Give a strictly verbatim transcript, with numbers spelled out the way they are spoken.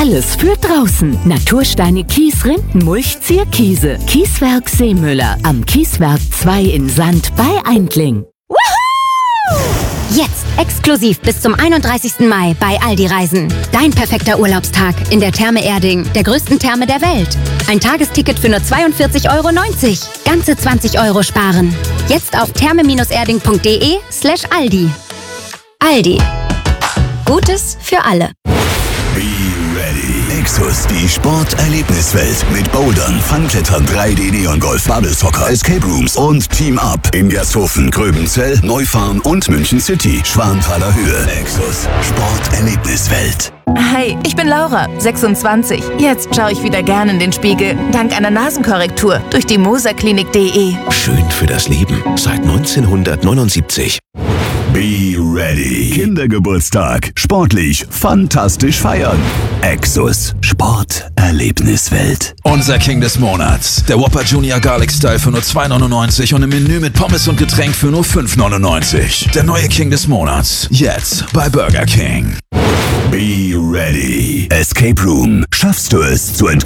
Alles für draußen. Natursteine, Kies, Rinden, Mulch, Zierkiese. Kieswerk Seemüller. Am Kieswerk zwei in Sand bei Eindling. Jetzt exklusiv bis zum einunddreißigsten Mai bei Aldi Reisen. Dein perfekter Urlaubstag in der Therme Erding, der größten Therme der Welt. Ein Tagesticket für nur zweiundvierzig Euro neunzig. Ganze zwanzig Euro sparen. Jetzt auf therme-erding.de slash Aldi. Aldi. Gutes für alle. Be ready. Exos, die Sporterlebniswelt mit Bouldern, Funklettern, drei D Neon-Golf, Bubble Soccer, Escape Rooms und Team Up in Gersthofen, Gröbenzell, Neufahren und München City, Schwanthaler Höhe. Exos, Sporterlebniswelt. Hi, ich bin Laura, sechsundzwanzig. Jetzt schaue ich wieder gern in den Spiegel, dank einer Nasenkorrektur durch die moserklinik punkt de. Schön für das Leben seit neunzehnhundertneunundsiebzig. Be ready. Kindergeburtstag. Sportlich, fantastisch feiern. Exos, Sporterlebniswelt. Unser King des Monats. Der Whopper Junior Garlic Style für nur zwei neunundneunzig und im Menü mit Pommes und Getränk für nur fünf neunundneunzig. Der neue King des Monats. Jetzt bei Burger King. Be ready. Escape Room. Schaffst du es zu entkommen?